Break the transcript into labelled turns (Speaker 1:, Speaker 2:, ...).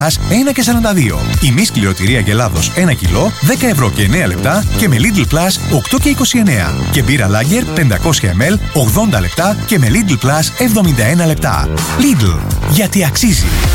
Speaker 1: 1 και 42. Η μη σκληροτηρία Γελάδος 1 κιλό, 10 ευρώ και 9 λεπτά και με Lidl Plus 8 και 29. Και μπύρα Lager 500 ml, 80 λεπτά και με Lidl Plus 71 λεπτά. Lidl, γιατί αξίζει.